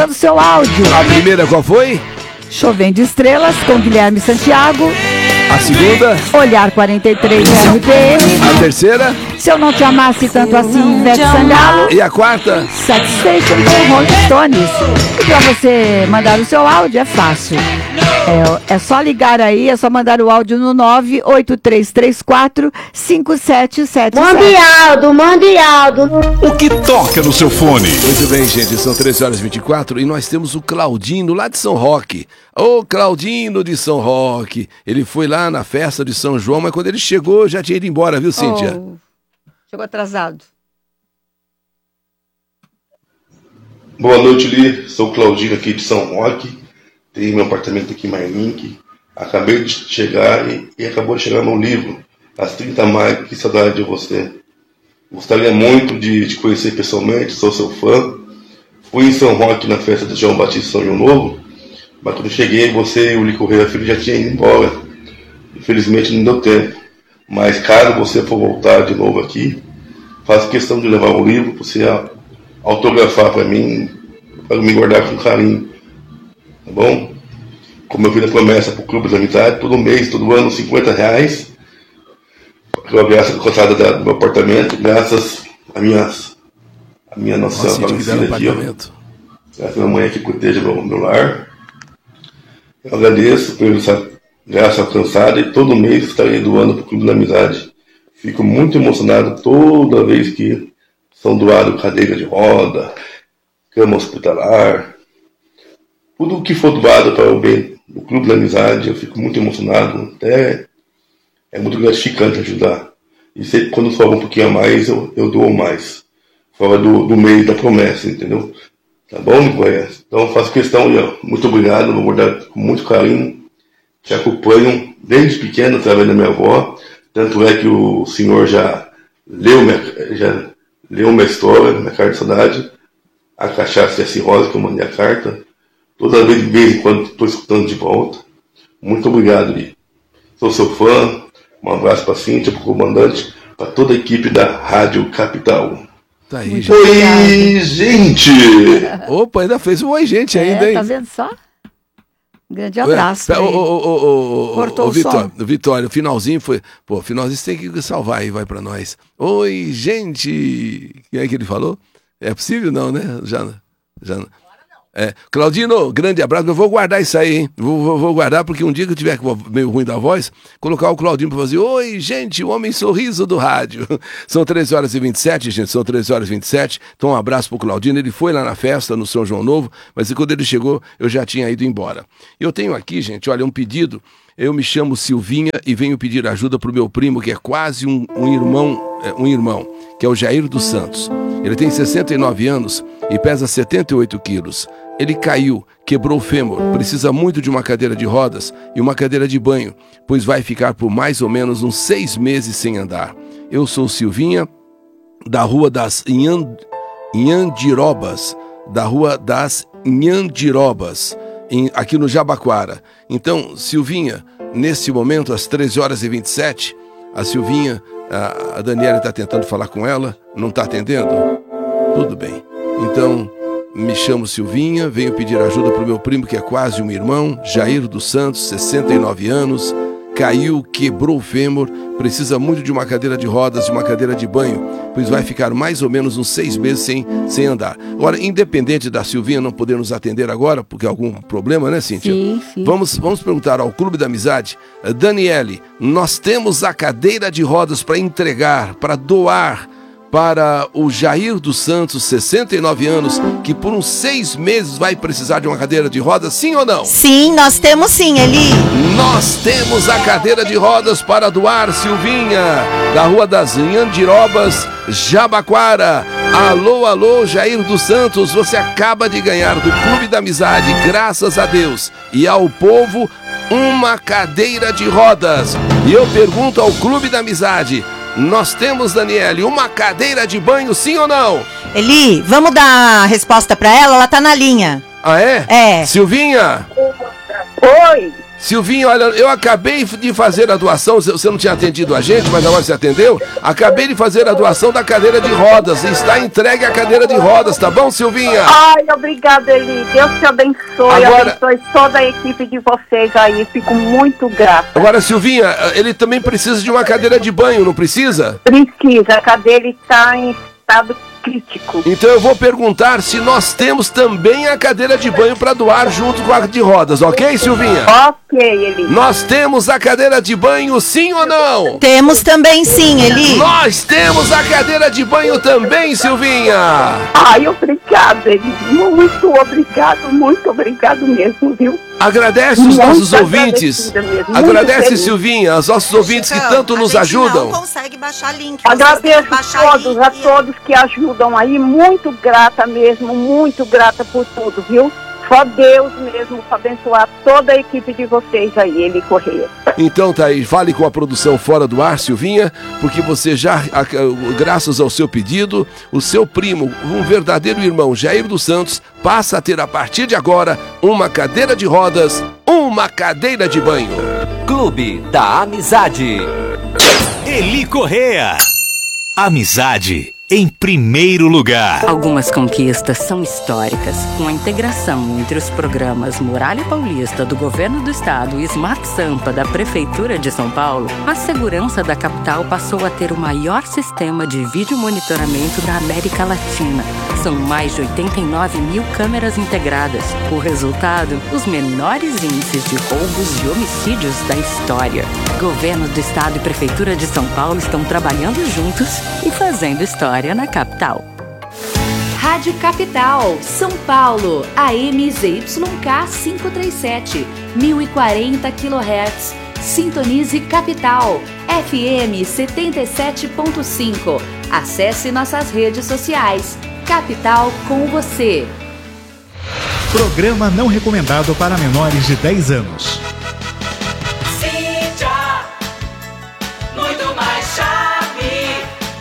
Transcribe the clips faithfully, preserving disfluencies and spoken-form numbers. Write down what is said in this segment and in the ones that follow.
o seu áudio. A primeira qual foi? Chovendo Estrelas, com Guilherme Santiago. A segunda? Olhar quarenta e três R P M. A terceira? Se Eu Não Te Amasse Tanto Assim, Ivete Sangalo. E a quarta? Satisfaction com Rolling Stones. E pra você mandar o seu áudio é fácil. É, é só ligar aí, é só mandar o áudio no nove oito três três quatro cinco sete sete sete. Mande Aldo, mande Aldo. O que toca no seu fone? Muito bem, gente, são treze horas e vinte e quatro e nós temos o Claudino lá de São Roque. Ô, Claudino de São Roque. Ele foi lá na festa de São João, mas quando ele chegou já tinha ido embora, viu, Cíntia? Oh, chegou atrasado. Boa noite, Li. Sou o Claudino aqui de São Roque. Tenho meu apartamento aqui em Mairink. Acabei de chegar e, e acabou de chegar meu livro, As trinta Mais, Que Saudade de Você. Gostaria muito de te conhecer pessoalmente, sou seu fã. Fui em São Roque na festa de João Batista São João Novo, mas quando cheguei, você e o Uli Correia Filho já tinham ido embora. Infelizmente não deu tempo. Mas caso você for voltar de novo aqui, faço questão de levar o livro para você autografar para mim, para me guardar com carinho. Tá bom? Como eu fiz a promessa para o Clube da Amizade, todo mês, todo ano, cinquenta reais. Eu graças à cotada do meu apartamento, graças a minhas, a minha nossa falecida aqui, ó. Graças à minha mãe que proteja meu, meu lar. Eu agradeço por essa graça alcançada e todo mês estarei doando para o Clube da Amizade. Fico muito emocionado toda vez que são doados cadeira de roda, cama hospitalar. Tudo o que for doado para o bem do Clube da Amizade, eu fico muito emocionado. Até é muito gratificante ajudar. E sempre quando sobra um pouquinho a mais, eu, eu dou mais. Fora do, do meio da promessa, entendeu? Tá bom, Nicoé? Então eu faço questão, ó, muito obrigado, vou guardar com muito carinho. Te acompanho desde pequeno através da minha avó. Tanto é que o senhor já leu minha, já leu minha história, minha carta de saudade. A cachaça e a cirrose que eu mandei a carta. Toda vez, de vez em quando, estou escutando de volta. Muito obrigado, Li. Sou seu fã. Um abraço para a Cíntia, para o comandante, para toda a equipe da Rádio Capital. Tá aí, gente. Oi, gente! Opa, ainda fez um oi, gente, é, ainda, hein? Tá vendo só? Um grande abraço. Ô, ô, ô, ô, Cortou o Vitória, som. Vitória, o finalzinho foi... Pô, o finalzinho você tem que salvar aí, vai para nós. Oi, gente! Quem é que ele falou? É possível não, né? Já, já É, Claudino, grande abraço, eu vou guardar isso aí, hein? Vou, vou, vou guardar porque um dia que eu tiver meio ruim da voz, colocar o Claudino para fazer, oi, gente, o homem sorriso do rádio. São treze horas e vinte e sete, gente, são treze horas e vinte e sete, então um abraço pro Claudino, ele foi lá na festa, no São João Novo, mas quando ele chegou, eu já tinha ido embora. Eu tenho aqui, gente, olha, um pedido, eu me chamo Silvinha e venho pedir ajuda pro meu primo, que é quase um, um irmão, um irmão, que é o Jair dos Santos. Ele tem sessenta e nove anos e pesa setenta e oito quilos. Ele caiu, quebrou o fêmur, precisa muito de uma cadeira de rodas e uma cadeira de banho, pois vai ficar por mais ou menos uns seis meses sem andar. Eu sou Silvinha, da Rua das Inhan... Inhandirobas, da Rua das Inhandirobas, em... aqui no Jabaquara. Então, Silvinha, nesse momento, às treze horas e vinte e sete, a Silvinha, a, a Daniela está tentando falar com ela, não está atendendo? Tudo bem. Então... Me chamo Silvinha, venho pedir ajuda para o meu primo, que é quase um irmão, Jair dos Santos, sessenta e nove anos, caiu, quebrou o fêmur, precisa muito de uma cadeira de rodas e uma cadeira de banho, pois vai ficar mais ou menos uns seis meses sem, sem andar. Agora, independente da Silvinha não poder nos atender agora, porque algum problema, né, Cíntia? Sim, sim. Vamos, vamos perguntar ao Clube da Amizade. Daniele, nós temos a cadeira de rodas para entregar, para doar, para o Jair dos Santos, sessenta e nove anos, que por uns seis meses vai precisar de uma cadeira de rodas, sim ou não? Sim, nós temos sim, Eli. Nós temos a cadeira de rodas para doar, Silvinha, da Rua das Inhandirobas, Jabaquara. Alô, alô, Jair dos Santos, você acaba de ganhar do Clube da Amizade, graças a Deus, e ao povo, uma cadeira de rodas. E eu pergunto ao Clube da Amizade, nós temos, Daniele, uma cadeira de banho, sim ou não? Eli, vamos dar a resposta pra ela? Ela tá na linha. Ah, é? É. Silvinha? Oi. Silvinho, olha, eu acabei de fazer a doação, você não tinha atendido a gente, mas agora você atendeu. Acabei de fazer a doação da cadeira de rodas, está entregue a cadeira de rodas, tá bom, Silvinha? Ai, obrigado, Eli. Deus te abençoe, Agora... abençoe toda a equipe de vocês aí, fico muito grata. Agora, Silvinha, ele também precisa de uma cadeira de banho, não precisa? Precisa, a cadeira está em estado crítico. Então eu vou perguntar se nós temos também a cadeira de banho para doar junto com a de rodas, ok, Silvinha? Ok, Eli. Nós temos a cadeira de banho, sim ou não? Temos também sim, Eli. Nós temos a cadeira de banho também, Silvinha. Ai, obrigado, Eli. Muito obrigado, muito obrigado mesmo, viu? Agradece os Muito nossos ouvintes. mesmo, Agradece, feliz. Silvinha, os nossos ouvintes que tanto a nos gente ajudam. não consegue baixar link. vocês têm que Agradeço baixar todos, link. a todos que ajudam aí, muito grata mesmo, muito grata por tudo, viu? Só Deus mesmo para abençoar toda a equipe de vocês aí, Eli Correia. Então tá aí, fale com a produção Fora do Ar, Silvinha, porque você já, a- graças ao seu pedido, o seu primo, um verdadeiro irmão, Jair dos Santos, passa a ter a partir de agora uma cadeira de rodas, uma cadeira de banho. Clube da Amizade. Eli Correia. Amizade em primeiro lugar. Algumas conquistas são históricas. Com a integração entre os programas Muralha Paulista do Governo do Estado e Smart Sampa da Prefeitura de São Paulo, a segurança da capital passou a ter o maior sistema de vídeo monitoramento da América Latina. São mais de oitenta e nove mil câmeras integradas. O resultado, os menores índices de roubos e homicídios da história. Governo do Estado e Prefeitura de São Paulo estão trabalhando juntos e fazendo história na capital. Rádio Capital, São Paulo, A M Z Y K quinhentos e trinta e sete, mil e quarenta quilohertz. Sintonize Capital, F M setenta e sete ponto cinco. Acesse nossas redes sociais. Capital com você. Programa não recomendado para menores de dez anos. Cíntia, muito mais charme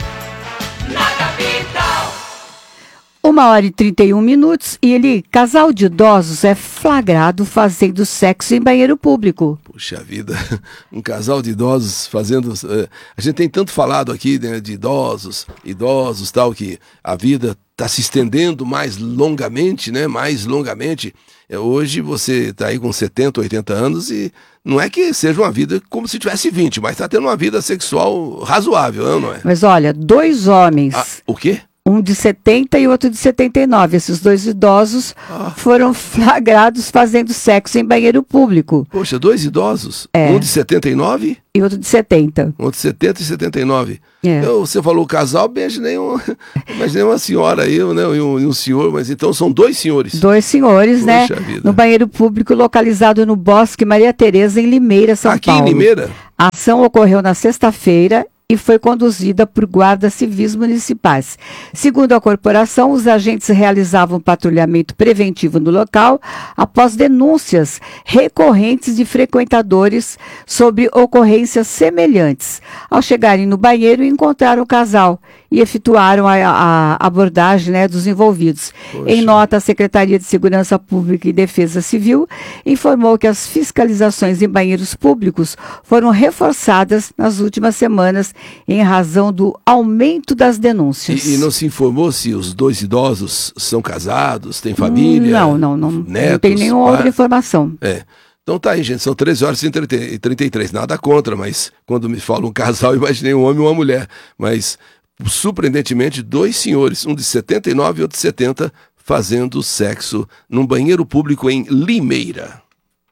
na capital. Uma hora e trinta e um minutos e ele, casal de idosos, é flagrado fazendo sexo em banheiro público. Puxa vida, um casal de idosos fazendo... eh, a gente tem tanto falado aqui, né, de idosos, idosos tal, que a vida está se estendendo mais longamente, né? Mais longamente. É, hoje você está aí com setenta, oitenta anos e não é que seja uma vida como se tivesse vinte, mas está tendo uma vida sexual razoável, não é? Mas olha, dois homens... Ah, o quê? Um de setenta e outro de setenta e nove. Esses dois idosos Ah. foram flagrados fazendo sexo em banheiro público. Poxa, dois idosos? É. Um de setenta e nove? E outro de setenta. Um de setenta e setenta e nove. É. Eu, você falou casal, imaginei, um, imaginei uma senhora aí, né, e, um, e um senhor, mas então são dois senhores. Dois senhores, né? Puxa vida. No banheiro público localizado no Bosque Maria Tereza, em Limeira, São Aqui Paulo. em Limeira? A ação ocorreu na sexta-feira e foi conduzida por guardas civis municipais. Segundo a corporação, os agentes realizavam patrulhamento preventivo no local após denúncias recorrentes de frequentadores sobre ocorrências semelhantes. Ao chegarem no banheiro, encontraram o casal e efetuaram a, a abordagem, né, dos envolvidos. Poxa. Em nota, a Secretaria de Segurança Pública e Defesa Civil informou que as fiscalizações em banheiros públicos foram reforçadas nas últimas semanas em razão do aumento das denúncias. E, e não se informou se os dois idosos são casados, têm família? Não, não, não, netos, não tem nenhuma pai? outra informação. É. Então tá aí, gente, são treze horas e trinta e três, nada contra, mas quando me fala um casal, eu imaginei um homem e uma mulher, mas surpreendentemente dois senhores, um de setenta e nove e outro de setenta, fazendo sexo num banheiro público em Limeira.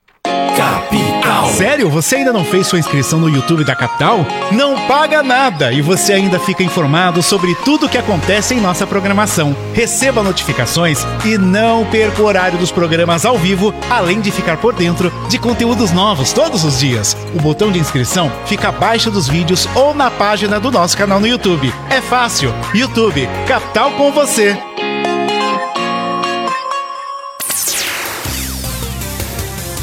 Capital. Sério? Você ainda não fez sua inscrição no YouTube da Capital? Não paga nada e você ainda fica informado sobre tudo o que acontece em nossa programação. Receba notificações e não perca o horário dos programas ao vivo, além de ficar por dentro de conteúdos novos todos os dias. O botão de inscrição fica abaixo dos vídeos ou na página do nosso canal no YouTube. É fácil. YouTube, Capital com você.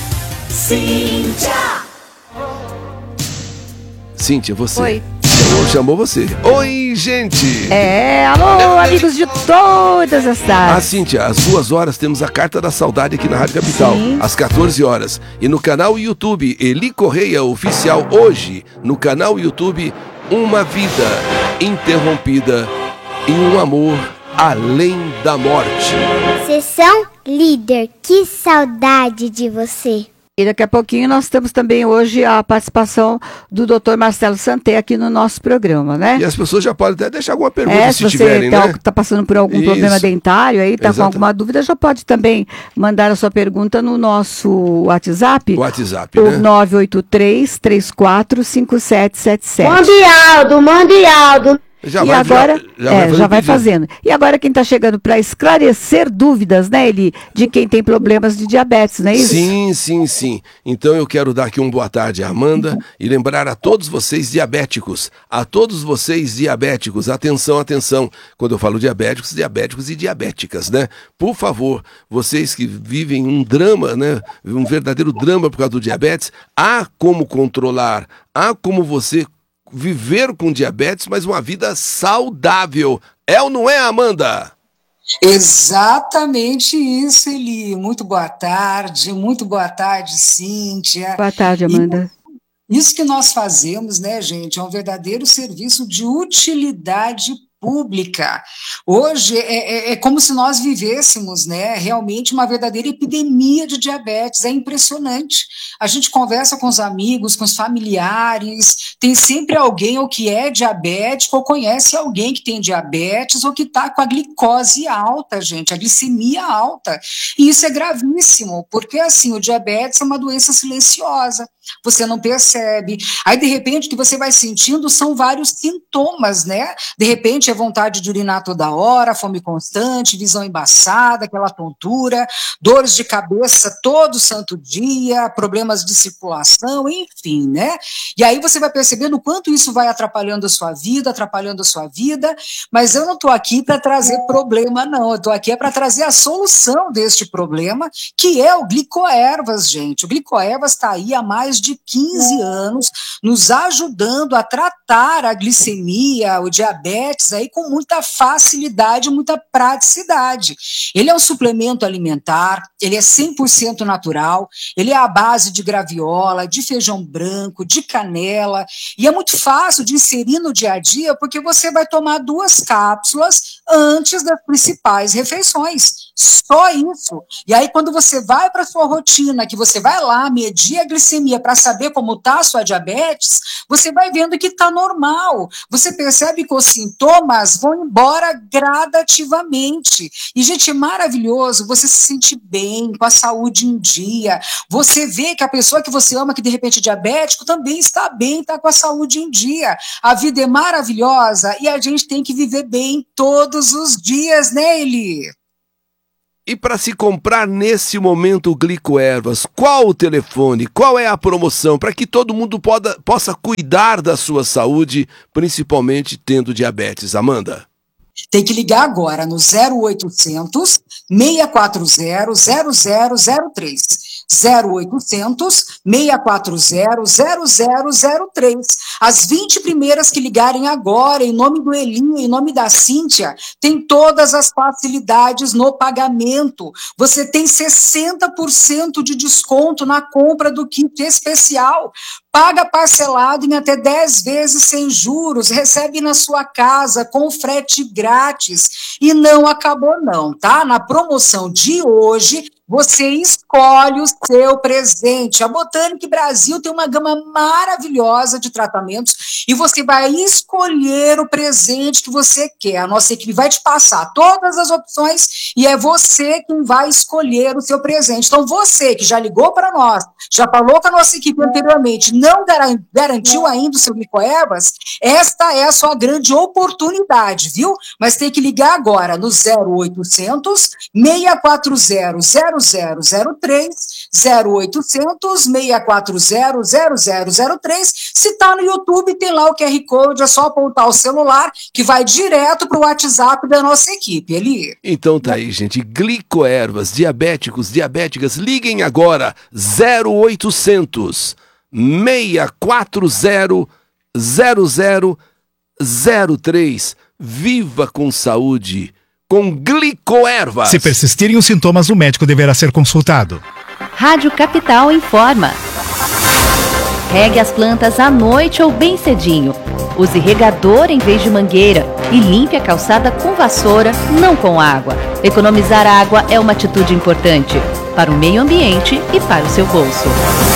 Cíntia. Cíntia, você. Oi. Chegou, chamou você. Oi, gente! É, alô, amigos de todas as Ah, tardes. Cíntia, às duas horas temos a Carta da Saudade aqui na Rádio Capital, Sim. às quatorze horas. E no canal YouTube Eli Correia Oficial, hoje, no canal YouTube, Uma Vida Interrompida em um Amor Além da Morte. Sessão Líder, que saudade de você. E daqui a pouquinho nós temos também hoje a participação do doutor Marcelo Santé aqui no nosso programa, né? E as pessoas já podem até deixar alguma pergunta, É, se, se você tiverem, tá, né? tá passando por algum Isso. problema dentário aí, tá Exato. com alguma dúvida, já pode também mandar a sua pergunta no nosso WhatsApp. WhatsApp, o né? nove oito três, três quatro, cinco sete sete sete. Mande Aldo, mande Aldo. Já e vai, agora, já, já é, vai, já vai pedido. fazendo. E agora quem está chegando para esclarecer dúvidas, né, Eli, de quem tem problemas de diabetes, não é isso? Sim, sim, sim. Então eu quero dar aqui um boa tarde à Amanda e lembrar a todos vocês diabéticos, a todos vocês diabéticos, atenção, atenção, quando eu falo diabéticos, diabéticos e diabéticas, né? Por favor, vocês que vivem um drama, né, um verdadeiro drama por causa do diabetes, há como controlar, há como você viver com diabetes, mas uma vida saudável. É ou não é, Amanda? Exatamente isso, Eli. Muito boa tarde, muito boa tarde, Cíntia. Boa tarde, Amanda. E isso que nós fazemos, né, gente, é um verdadeiro serviço de utilidade pública. Hoje é, é, é como se nós vivêssemos, né, realmente uma verdadeira epidemia de diabetes. É impressionante. A gente conversa com os amigos, com os familiares, tem sempre alguém ou que é diabético ou conhece alguém que tem diabetes ou que está com a glicose alta, gente, a glicemia alta. E isso é gravíssimo, porque assim, o diabetes é uma doença silenciosa. Você não percebe. Aí, de repente, o que você vai sentindo são vários sintomas, né? De repente, é vontade de urinar toda hora, fome constante, visão embaçada, aquela tontura, dores de cabeça todo santo dia, problemas de circulação, enfim, né? E aí você vai percebendo o quanto isso vai atrapalhando a sua vida, atrapalhando a sua vida, mas eu não estou aqui para trazer problema, não. Eu estou aqui é para trazer a solução deste problema, que é o Glicoervas, gente. O Glicoervas está aí há mais de quinze anos, nos ajudando a tratar a glicemia, o diabetes aí com muita facilidade, muita praticidade. Ele é um suplemento alimentar, ele é cem por cento natural, ele é à base de graviola, de feijão branco, de canela, e é muito fácil de inserir no dia a dia, porque você vai tomar duas cápsulas antes das principais refeições. Só isso. E aí, quando você vai para a sua rotina, que você vai lá medir a glicemia para saber como está a sua diabetes, você vai vendo que está normal. Você percebe que os sintomas vão embora gradativamente. E, gente, é maravilhoso você se sentir bem, com a saúde em dia. Você vê que a pessoa que você ama, que de repente é diabético, também está bem, está com a saúde em dia. A vida é maravilhosa e a gente tem que viver bem todos os dias, né, Eli? E para se comprar nesse momento o Glicoervas, qual o telefone, qual é a promoção, para que todo mundo poda, possa cuidar da sua saúde, principalmente tendo diabetes, Amanda? Tem que ligar agora no zero oitocentos, seis quatro zero, zero zero zero três. zero oitocentos, seis quatro zero, zero zero zero três. As vinte primeiras que ligarem agora, em nome do Elinho, em nome da Cíntia, tem todas as facilidades no pagamento. Você tem sessenta por cento de desconto na compra do kit especial. Paga parcelado em até dez vezes sem juros, recebe na sua casa com frete grátis. E não acabou não, tá? Na promoção de hoje, você escolhe o seu presente. A Botânica Brasil tem uma gama maravilhosa de tratamentos e você vai escolher o presente que você quer. A nossa equipe vai te passar todas as opções e é você quem vai escolher o seu presente. Então você que já ligou para nós, já falou com a nossa equipe anteriormente, não garantiu ainda o seu Glicoervas, esta é a sua grande oportunidade, viu? Mas tem que ligar agora no zero oitocentos, seis quatro zero, zero zero zero três, zero oitocentos, seis quatro zero, zero zero zero três. Se está no YouTube, tem lá o Q R Code, é só apontar o celular que vai direto para o WhatsApp da nossa equipe, Eli. Então tá aí, gente, Glicoervas, diabéticos, diabéticas, liguem agora, zero oitocentos, seis quatro zero, zero zero zero três. Viva com saúde com Glicoervas. Se persistirem os sintomas, o médico deverá ser consultado. Rádio Capital informa. Regue as plantas à noite ou bem cedinho. Use regador em vez de mangueira e limpe a calçada com vassoura, não com água. Economizar água é uma atitude importante para o meio ambiente e para o seu bolso.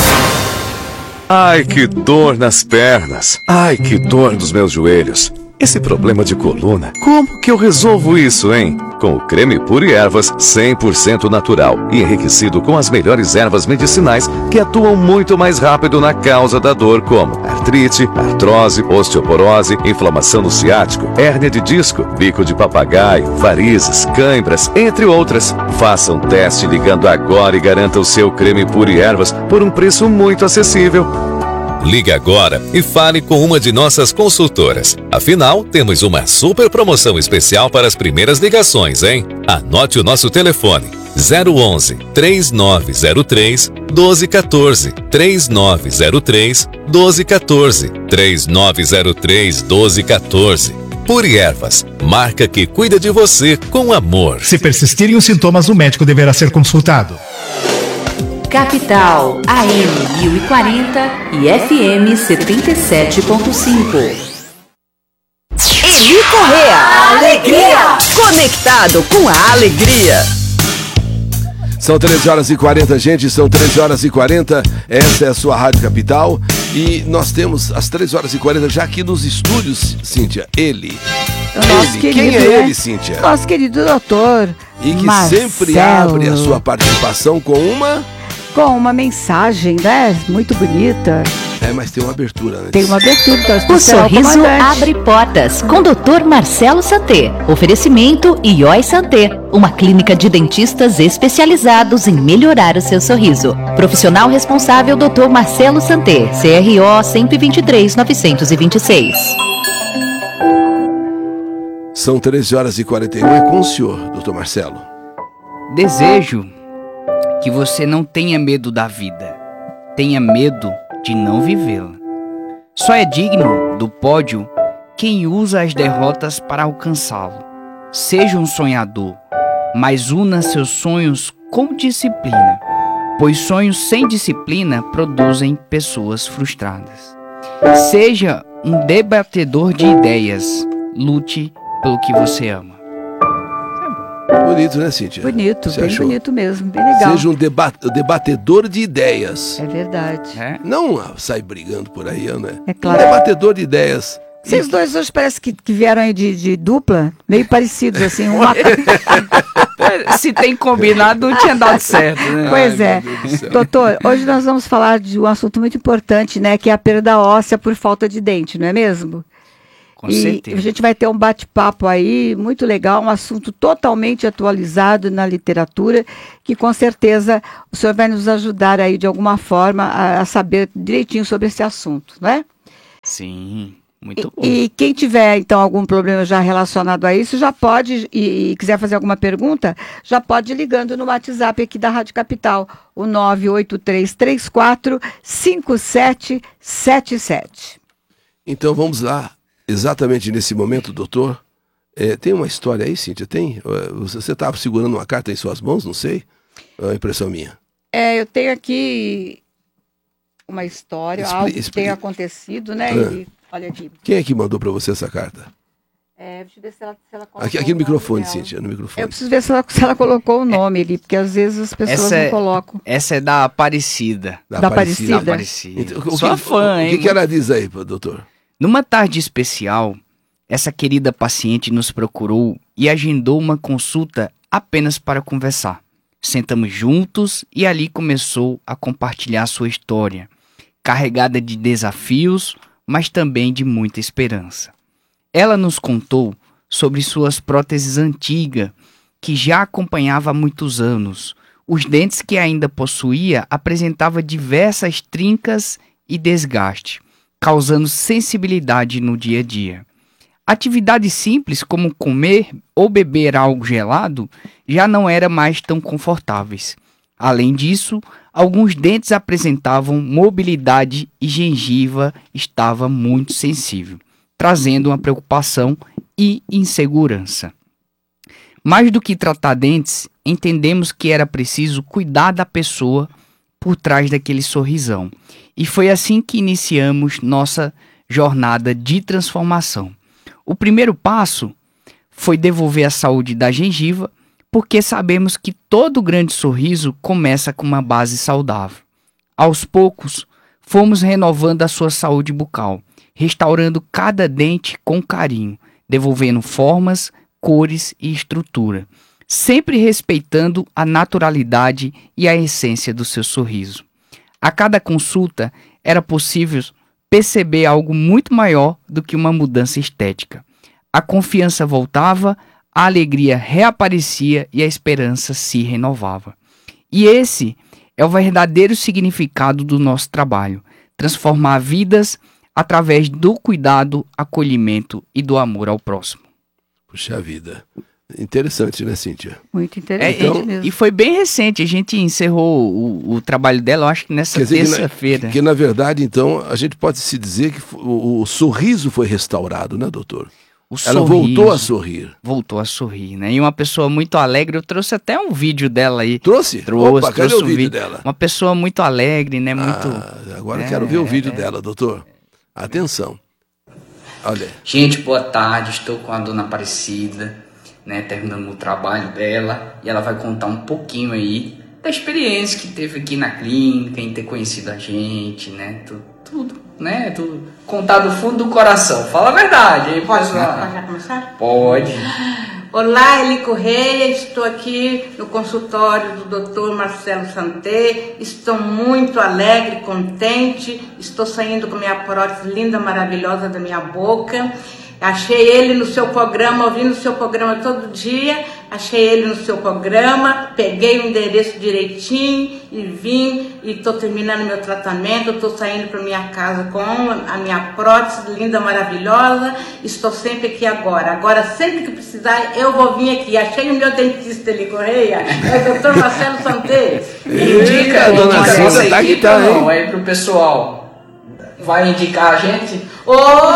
Ai, que dor nas pernas. Ai, que dor nos meus joelhos. Esse problema de coluna, como que eu resolvo isso, hein? Com o creme Pure Ervas cem por cento natural e enriquecido com as melhores ervas medicinais que atuam muito mais rápido na causa da dor, como artrite, artrose, osteoporose, inflamação no ciático, hérnia de disco, bico de papagaio, varizes, cãibras, entre outras. Faça um teste ligando agora e garanta o seu creme Pure Ervas por um preço muito acessível. Ligue agora e fale com uma de nossas consultoras. Afinal, temos uma super promoção especial para as primeiras ligações, hein? Anote o nosso telefone: zero onze, três nove zero três, um dois um quatro, três nove zero três, um dois um quatro, três nove zero três, um dois um quatro. Pure Ervas, marca que cuida de você com amor. Se persistirem os sintomas, o médico deverá ser consultado. Capital, A M mil e quarenta e F M setenta e sete ponto cinco. Eli Correa, alegria! Conectado com a alegria. São treze horas e quarenta, gente, são treze horas e quarenta, essa é a sua Rádio Capital e nós temos às treze horas e quarenta já aqui nos estúdios, Cíntia, ele. O nosso ele. querido, Quem é né? ele, Cíntia? Nosso querido doutor E que Marcelo. sempre abre a sua participação com uma... Com uma mensagem, né? Muito bonita. É, mas tem uma abertura antes. Tem uma abertura. Então, O sorriso abre portas com doutor Marcelo Santé. Oferecimento I O I Santé, uma clínica de dentistas especializados em melhorar o seu sorriso. Profissional responsável doutor Marcelo Santé, C R O cento e vinte e três, novecentos e vinte e seis. São treze horas e quarenta e um, é com o senhor, doutor Marcelo. Desejo que você não tenha medo da vida, tenha medo de não vivê-la. Só é digno do pódio quem usa as derrotas para alcançá-lo. Seja um sonhador, mas una seus sonhos com disciplina, pois sonhos sem disciplina produzem pessoas frustradas. Seja um debatedor de ideias, lute pelo que você ama. Bonito, né, Cíntia? Bonito, Você bem achou? bonito mesmo, bem legal. Seja um deba debatedor de ideias. É verdade. Não ah, sai brigando por aí, né? É claro. Um debatedor de ideias. Vocês dois hoje parece que, que vieram aí de, de dupla, meio parecidos, assim. Uma... Se tem combinado, não tinha dado certo, né? Pois Ai, é. meu Deus do céu. Doutor, hoje nós vamos falar de um assunto muito importante, né? Que é a perda óssea por falta de dente, não é mesmo? Com e certeza. a gente vai ter um bate-papo aí muito legal, um assunto totalmente atualizado na literatura, que com certeza o senhor vai nos ajudar aí de alguma forma a, a saber direitinho sobre esse assunto, não é? Sim, muito bom. E quem tiver, então, algum problema já relacionado a isso, já pode, e, e quiser fazer alguma pergunta, já pode ir ligando no WhatsApp aqui da Rádio Capital, o nove oito três três quatro cinco sete sete sete. Então vamos lá. Exatamente nesse momento, doutor, é, tem uma história aí, Cíntia? Tem? Você estava segurando uma carta em suas mãos, não sei? É uma impressão minha. É, eu tenho aqui uma história, Expli- algo que expli- tem acontecido, né? Ah. E, olha aqui. Quem é que mandou para você essa carta? É, deixa eu ver se ela, se ela colocou Aqui, aqui no o nome microfone, dela. Cíntia, no microfone. Eu preciso ver se ela, se ela colocou o nome ali, porque às vezes as pessoas Essa não é- colocam. Essa é da Aparecida. Da Aparecida? Da Aparecida. Então, o que- Sua fã, o hein? que, que ela diz aí, doutor? Numa tarde especial, essa querida paciente nos procurou e agendou uma consulta apenas para conversar. Sentamos juntos e ali começou a compartilhar sua história, carregada de desafios, mas também de muita esperança. Ela nos contou sobre suas próteses antigas, que já acompanhava há muitos anos. Os dentes que ainda possuía apresentavam diversas trincas e desgaste, causando sensibilidade no dia a dia. Atividades simples como comer ou beber algo gelado já não eram mais tão confortáveis. Além disso, alguns dentes apresentavam mobilidade e gengiva estava muito sensível. trazendo uma preocupação e insegurança. Mais do que tratar dentes, entendemos que era preciso cuidar da pessoa por trás daquele sorrisão. E foi assim que iniciamos nossa jornada de transformação. O primeiro passo foi devolver a saúde da gengiva, porque sabemos que todo grande sorriso começa com uma base saudável. Aos poucos, fomos renovando a sua saúde bucal, restaurando cada dente com carinho, devolvendo formas, cores e estrutura, sempre respeitando a naturalidade e a essência do seu sorriso. A cada consulta era possível perceber algo muito maior do que uma mudança estética. A confiança voltava, a alegria reaparecia e a esperança se renovava. E esse é o verdadeiro significado do nosso trabalho: transformar vidas através do cuidado, acolhimento e do amor ao próximo. Puxa vida. Interessante, né, Cíntia? Muito interessante é, então, mesmo. E foi bem recente, a gente encerrou o, o trabalho dela, eu acho que nessa terça-feira. Que, que na verdade, então, a gente pode se dizer que o, o sorriso foi restaurado, né, doutor? O Ela sorriso, voltou a sorrir. Voltou a sorrir, né? E uma pessoa muito alegre, eu trouxe até um vídeo dela aí. Trouxe? Trouxe, Opa, cadê trouxe o vídeo vídeo dela? Uma pessoa muito alegre, né? Muito. Ah, agora é, eu quero ver o vídeo é, dela, doutor. Atenção. Olha. Gente, boa tarde. Estou com a dona Aparecida, né? Terminando o trabalho dela. E ela vai contar um pouquinho aí da experiência que teve aqui na clínica, em ter conhecido a gente, né? Tudo, tudo né? Tudo. Contar do fundo do coração. Fala a verdade, hein? Pode, pode já começar? Pode. Olá, Eli Correia, estou aqui no consultório do doutor Marcelo Santé, estou muito alegre, contente, estou saindo com minha prótese linda, maravilhosa da minha boca. Achei ele no seu programa, ouvindo o seu programa todo dia, achei ele no seu programa, peguei o endereço direitinho e vim e estou terminando meu tratamento, estou saindo para minha casa com a minha prótese linda, maravilhosa, estou sempre aqui agora. Agora, sempre que precisar, eu vou vir aqui. Achei o meu dentista ali, Correia, é o doutor Marcelo Santé. Indica, dona Cida, tá aqui, tá, não, aí pro pessoal. Vai indicar a gente? Oh,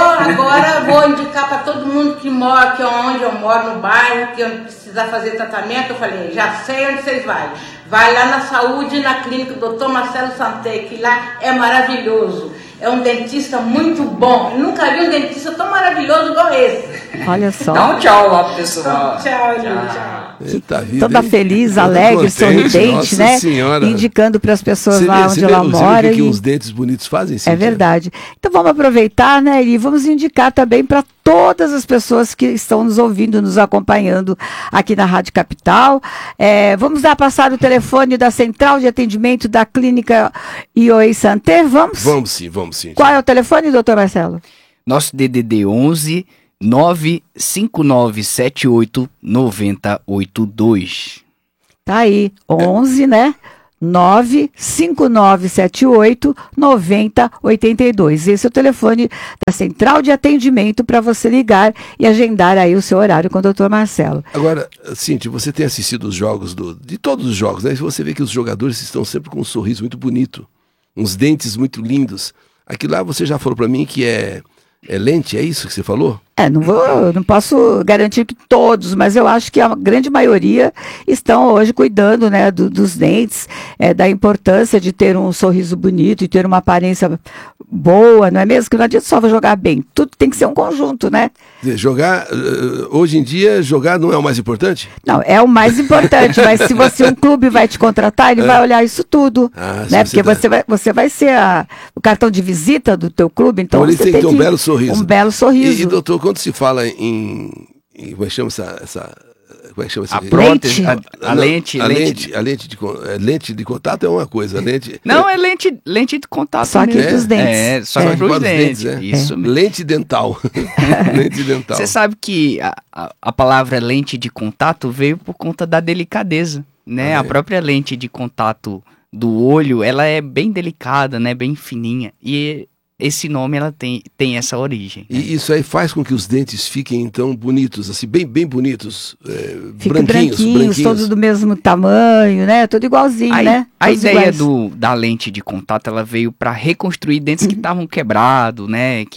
agora vou indicar para todo mundo que mora, que é onde eu moro, no bairro, que eu precisar fazer tratamento. Eu falei, já sei onde vocês vão. Vai lá na saúde, na clínica do doutor Marcelo Santé, que lá é maravilhoso. É um dentista muito bom. Eu nunca vi um dentista tão maravilhoso igual esse. Olha só. Dá um tchau lá pro pessoal. Tchau, gente. Tchau. Eita vida, Toda hein? feliz, Toda alegre, contente, sorridente, nossa né? Senhora. Indicando para as pessoas Você lá vê- onde você vê- ela você vê mora. o que, que e- os dentes bonitos fazem, É Cíntia? verdade. Então vamos aproveitar, né, e vamos indicar também para todas as pessoas que estão nos ouvindo, nos acompanhando aqui na Rádio Capital. É, vamos dar passar o telefone da Central de Atendimento da Clínica I O I Santé, vamos? Vamos sim, vamos sim. Qual é o telefone, doutor Marcelo? Nosso D D D onze nove cinco nove sete oito nove zero oito dois. Tá aí, onze, né? nove cinco nove sete oito nove zero oito dois. Esse é o telefone da Central de Atendimento para você ligar e agendar aí o seu horário com o doutor Marcelo. Agora, Cíntia, você tem assistido os jogos do, de todos os jogos, né? Você vê que os jogadores estão sempre com um sorriso muito bonito, uns dentes muito lindos. Aqui lá você já falou para mim que é, é lente, é isso que você falou? É, não vou, não posso garantir que todos, mas eu acho que a grande maioria estão hoje cuidando, né, do- dos dentes, é, da importância de ter um sorriso bonito e ter uma aparência boa, não é mesmo? Que não adianta só jogar bem, tudo tem que ser um conjunto, né? Quer dizer, Jogar, eh, hoje em dia, jogar não é o mais importante? Não, é o mais importante, mas se você um clube vai te contratar, ele É. vai olhar isso tudo, Ah, se né? você Porque dá- você vai, você vai ser a- o cartão de visita do teu clube, então, Então, ele você tem que ter um belo sorriso. Um belo sorriso. E, e, doutor, quando se fala em, em como é que chama essa, essa como é que chama essa A prótese, a- a lente- a lente lente, a lente de, con- é, lente de contato é uma coisa, a lente Não, é lente, lente de contato Só que mesmo. dos dentes. É, só Só que que pros para os dentes. dentes, é. Isso mesmo. Lente dental. Lente dental. Você sabe que a, a, a palavra lente de contato veio por conta da delicadeza, né? Ah, A é? própria lente de contato do olho, ela é bem delicada, né? Bem fininha. E esse nome, ela tem, tem essa origem. E isso aí faz com que os dentes fiquem, então, bonitos, assim, bem, bem bonitos, é, Fica branquinhos, branquinhos, branquinhos. todos do mesmo tamanho, né? Tudo igualzinho, A, né? a Todos ideia iguais. do, da lente de contato, ela veio para reconstruir dentes que estavam quebrados, né? Que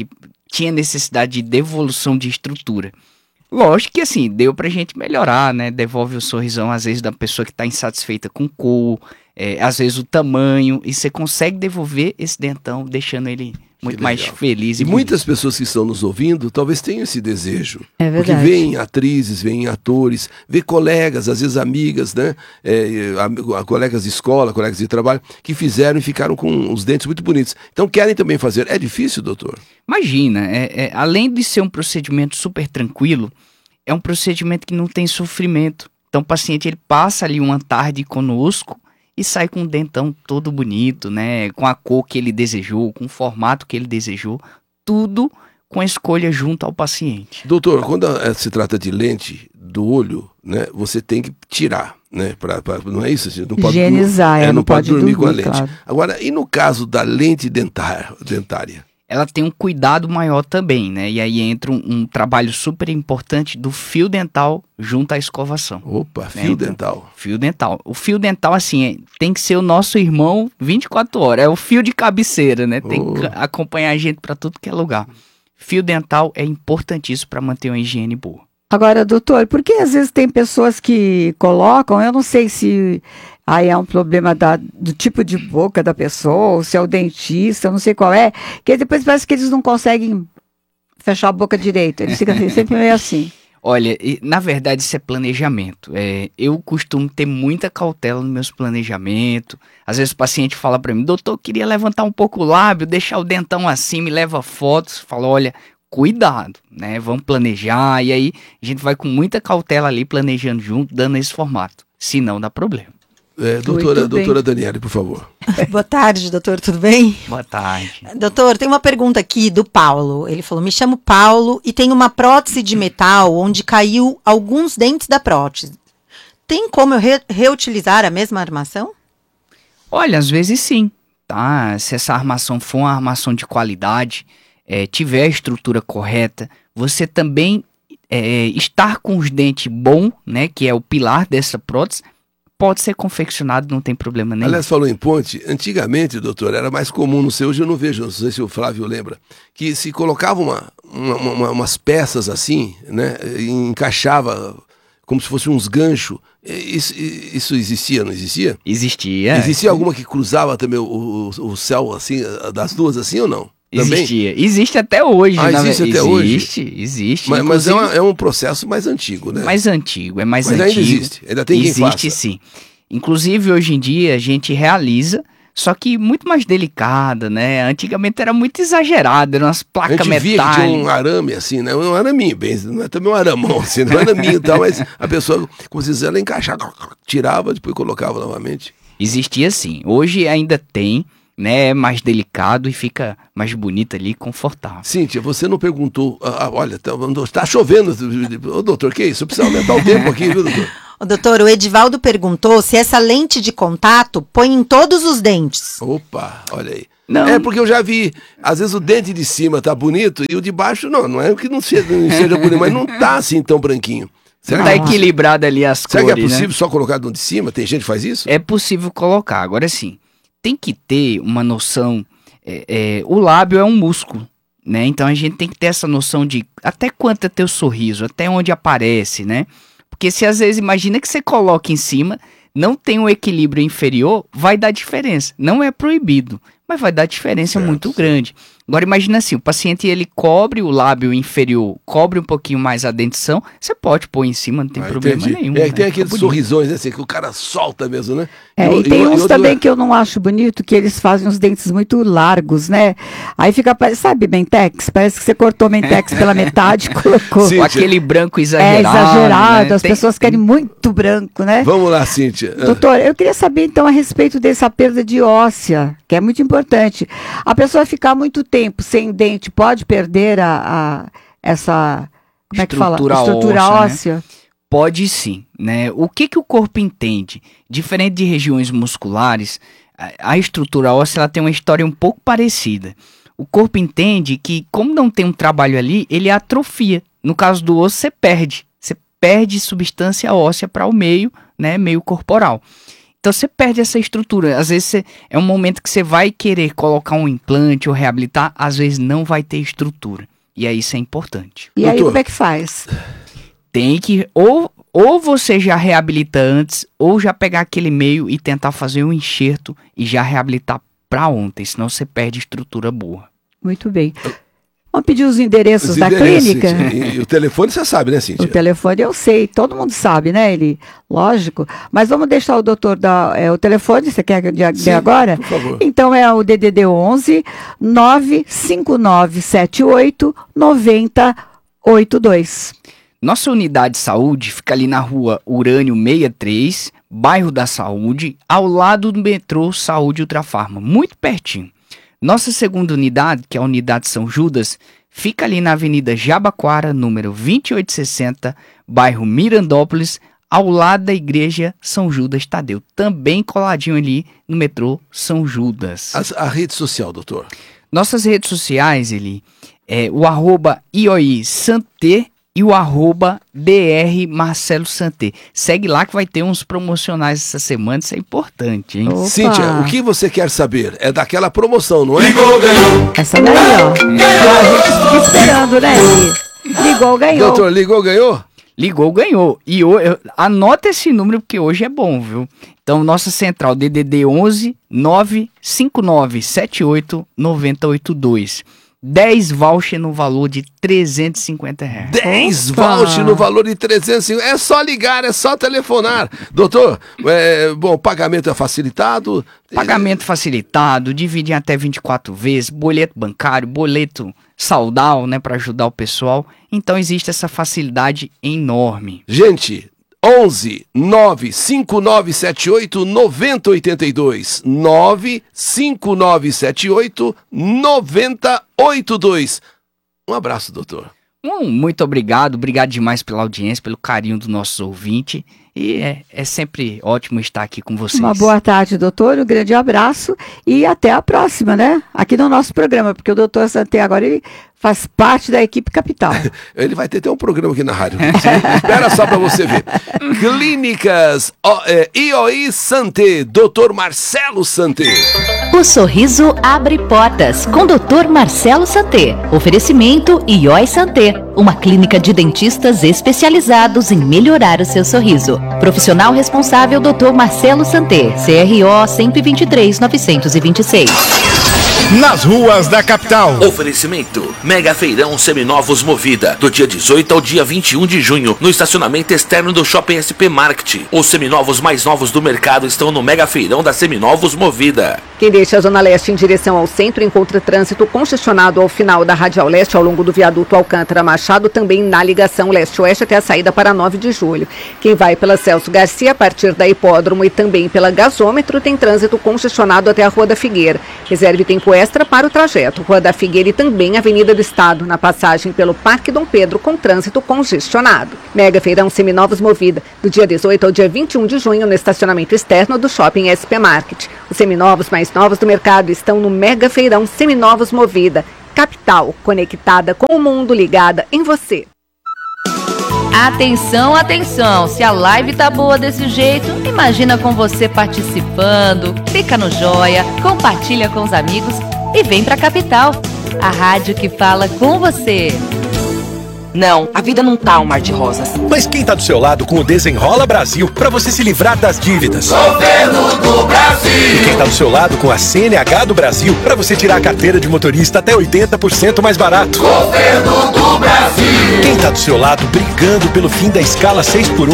tinha necessidade de devolução de estrutura. Lógico que assim, deu pra gente melhorar, né? Devolve o sorrisão, às vezes, da pessoa que tá insatisfeita com cor, é, às vezes o tamanho, e você consegue devolver esse dentão, deixando ele muito mais feliz. E, E muitas pessoas que estão nos ouvindo talvez tenham esse desejo. É Porque verdade. veem atrizes, veem atores, vê colegas, às vezes amigas, né? É, a, a, colegas de escola, colegas de trabalho, que fizeram e ficaram com os dentes muito bonitos. Então querem também fazer. É difícil, doutor? Imagina, é, é, além de ser um procedimento super tranquilo, é um procedimento que não tem sofrimento. Então o paciente ele passa ali uma tarde conosco e sai com o dentão todo bonito, né? Com a cor que ele desejou, com o formato que ele desejou, tudo com a escolha junto ao paciente. Doutor, quando eh, se trata de lente do olho, né, você tem que tirar, né? Pra, pra, não é isso? Assim, não pode, Higienizar, é, não, não pode, pode dormir, com a dormir, lente. claro. Agora, e no caso da lente dentar, dentária? Ela tem um cuidado maior também, né? E aí entra um, um trabalho super importante do fio dental junto à escovação. Opa, né? fio Então, dental. Fio dental. O fio dental, assim, é- tem que ser o nosso irmão vinte e quatro horas. É o fio de cabeceira, né? Tem Oh. que acompanhar a gente para tudo que é lugar. Fio dental é importantíssimo para manter uma higiene boa. Agora, doutor, porque às vezes tem pessoas que colocam, eu não sei se aí é um problema da, do tipo de boca da pessoa, ou se é o dentista, eu não sei qual é, que depois parece que eles não conseguem fechar a boca direito, eles ficam assim, sempre meio assim. Olha, e, na verdade isso é planejamento. É, eu costumo ter muita cautela nos meus planejamentos. Às vezes o paciente fala para mim, doutor, eu queria levantar um pouco o lábio, deixar o dentão assim, me leva fotos. Falo, olha, cuidado, né? Vamos planejar. E aí a gente vai com muita cautela ali, planejando junto, dando esse formato. Senão dá problema. É, doutora, doutora Daniele, por favor. Boa tarde, doutor, tudo bem? Boa tarde. Doutor, tem uma pergunta aqui do Paulo. Ele falou, me chamo Paulo e tenho uma prótese de metal onde caiu alguns dentes da prótese. Tem como eu re- reutilizar a mesma armação? Olha, às vezes sim, tá? Se essa armação for uma armação de qualidade, é, tiver a estrutura correta, você também é, estar com os dentes bons, né? Que é o pilar dessa prótese, pode ser confeccionado, não tem problema nenhum. Aliás, falou em ponte, antigamente, doutor, era mais comum, não sei, hoje eu não vejo, não sei se o Flávio lembra, que se colocava uma, uma- uma- umas peças assim, né, e encaixava como se fossem uns ganchos. Isso, isso existia, não existia? Existia. Existia alguma que cruzava também o, o, o céu assim, das duas assim ou não? Também? Existia. Existe até hoje. Ah, na existe ve- até hoje? Existe, existe. Mas, mas é, Inclusive- uma- é um processo mais antigo, né? Mais antigo, é mais Mas antigo. ainda existe, ainda tem quem Existe faça. sim. Inclusive, hoje em dia, a gente realiza, só que muito mais delicada, né? Antigamente era muito exagerado, eram umas A placas gente via que tinha metálicas. um arame assim, né? Um araminho, bem, não é também um aramão, assim, não é um araminho e tal, mas a pessoa, como se diz, ela encaixava, tirava, depois colocava novamente. Existia sim. Hoje ainda tem, né? É mais delicado e fica mais bonito ali, confortável. Cíntia, você não perguntou, ah, ah, olha, tá, tá chovendo, ô doutor, que isso? Eu preciso aumentar o tempo aqui, viu, doutor? Ô, doutor, o Edivaldo perguntou se essa lente de contato põe em todos os dentes. Opa, olha aí. Não. É porque eu já vi, às vezes o dente de cima tá bonito e o de baixo não, não é que não seja, não seja bonito, mas não tá assim tão branquinho. Será tá equilibrado ali as Será cores, que é possível né? só colocar no de cima? Tem gente que faz isso? É possível colocar. Agora sim, tem que ter uma noção. é, é, o lábio é um músculo, né? Então a gente tem que ter essa noção de até quanto é teu sorriso, até onde aparece, né? Porque se às vezes imagina que você coloca em cima, não tem um equilíbrio inferior, vai dar diferença. Não é proibido, mas vai dar diferença Certo, muito grande. Agora imagina assim, o paciente ele cobre o lábio inferior, cobre um pouquinho mais a dentição, você pode pôr em cima, não tem Ah, problema entendi. nenhum. É né? que tem aqueles Fica bonito. sorrisões, né, assim, que o cara solta mesmo, né? É, o- e tem o- uns outro também é- que eu não acho bonito, que eles fazem os dentes muito largos, né? Aí fica, pare- sabe, Mentex? Parece que você cortou Mentex pela metade e colocou. Com aquele branco É exagerado. exagerado, né? as Tem- pessoas querem muito branco, né? Vamos lá, Cíntia. Doutor, eu queria saber então a respeito dessa perda de óssea, que é muito importante. A pessoa ficar muito tempo sem dente pode perder a, a- essa como é que fala? Estrutura Estrutura óssea, né? óssea. Pode sim, né? O que que o corpo entende? Diferente de regiões musculares, a, a estrutura óssea ela tem uma história um pouco parecida. O corpo entende que, como não tem um trabalho ali, ele atrofia. No caso do osso, você perde. Você perde substância óssea para o meio, né? Meio corporal. Então você perde essa estrutura. Às vezes você, é um momento que você vai querer colocar um implante ou reabilitar, às vezes não vai ter estrutura. E aí isso é importante. E aí como é que faz? Tem que, ou, ou você já reabilita antes, ou já pegar aquele meio e tentar fazer um enxerto e já reabilitar para ontem, senão você perde estrutura boa. Muito bem. Vamos pedir os endereços, Os da endereços, clínica? Cíntia. E, e o telefone você sabe, né, Cíntia? O telefone eu sei, todo mundo sabe, né, ele? Lógico. Mas vamos deixar o doutor dar é, o telefone, você quer que eu dê agora? Por favor. Então é o D D D onze nove cinco nove sete oito nove zero oito dois. Nossa unidade de saúde fica ali na rua Urânio sessenta e três, bairro da Saúde, ao lado do metrô Saúde Ultrafarma, muito pertinho. Nossa segunda unidade, que é a unidade São Judas, fica ali na Avenida Jabaquara, número vinte e oito sessenta, bairro Mirandópolis, ao lado da Igreja São Judas Tadeu. Também coladinho ali no metrô São Judas. A, a rede social, doutor? Nossas redes sociais, ele é o arroba I O I Santé e o arroba D R Marcelo Santé. Segue lá que vai ter uns promocionais essa semana, isso é importante, hein? Opa. Cíntia, o que você quer saber? É daquela promoção, não é? Ligou, ganhou. Essa daí, ó. A gente fica esperando, né? Ligou, ganhou. Doutor, ligou, ganhou? Ligou, ganhou. E eu, eu, anota esse número porque hoje é bom, viu? Então, nossa central D D D onze nove cinco nove sete oito nove zero oito dois. dez voucher no valor de trezentos e cinquenta reais. dez voucher no valor de trezentos e cinquenta. É só ligar, é só telefonar. Doutor, é, bom, o pagamento é facilitado? Pagamento facilitado, divide em até vinte e quatro vezes, boleto bancário, boleto saudal, né, para ajudar o pessoal. Então existe essa facilidade enorme. Gente, onze nove cinco nove sete oito nove zero oito dois. nove cinco nove sete oito nove zero oito dois. Um abraço, doutor. Um, muito obrigado, obrigado demais pela audiência, pelo carinho dos nossos ouvintes. E é, é sempre ótimo estar aqui com vocês. Uma boa tarde, doutor, um grande abraço e até a próxima, né? Aqui no nosso programa, porque o doutor Santé agora ele faz parte da equipe Capital. Ele vai ter até um programa aqui na rádio. Espera só para você ver. Clínicas o, é, I O I Santé, doutor Marcelo Santé. O sorriso abre portas com doutor Marcelo Santé. Oferecimento I O I Santé, uma clínica de dentistas especializados em melhorar o seu sorriso. Profissional responsável doutor Marcelo Santé, C R O cento e vinte e três novecentos e vinte e seis. Nas ruas da capital. Oferecimento Mega Feirão Seminovos Movida, do dia dezoito ao dia vinte e um de junho, no estacionamento externo do Shopping S P Market. Os seminovos mais novos do mercado estão no Mega Feirão da Seminovos Movida. Quem deixa a Zona Leste em direção ao centro encontra trânsito congestionado ao final da Radial Leste, ao longo do viaduto Alcântara Machado, também na ligação leste-oeste até a saída para nove de julho. Quem vai pela Celso Garcia, a partir da Hipódromo e também pela Gasômetro, tem trânsito congestionado até a Rua da Figueira. Reserve tempo extra para o trajeto. Rua da Figueira e também Avenida do Estado, na passagem pelo Parque Dom Pedro, com trânsito congestionado. Mega Feirão Seminovos Movida, do dia dezoito ao dia vinte e um de junho, no estacionamento externo do Shopping S P Market. Os seminovos mais novos do mercado estão no Mega Feirão Seminovos Movida. Capital, conectada com o mundo, ligada em você. Atenção, atenção, se a live tá boa desse jeito, imagina com você participando, clica no joia, compartilha com os amigos e vem pra Capital, a rádio que fala com você. Não, a vida não tá um mar de rosas. Mas quem tá do seu lado com o Desenrola Brasil pra você se livrar das dívidas? Governo do Brasil! E quem tá do seu lado com a C N H do Brasil pra você tirar a carteira de motorista até oitenta por cento mais barato? Governo do Brasil! Quem tá do seu lado brigando pelo fim da escala seis por um